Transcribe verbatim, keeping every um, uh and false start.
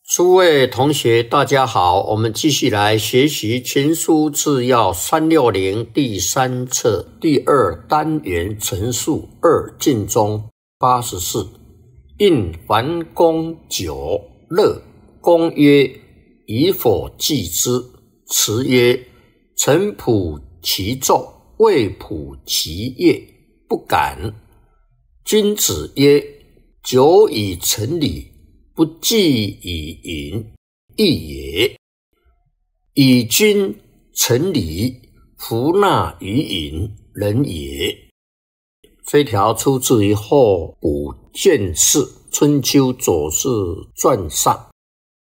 诸位同学大家好，我们继续来学习群书治要三六零第三册第二单元陈述二进中八十四。应桓公九乐，公曰：以否继之。辞曰：臣普其奏，未普其业，不敢。君子曰：久以成礼，不继以淫，义也。以君成礼，弗纳于淫，人也。这条出自于后补卷四《春秋左氏传》上。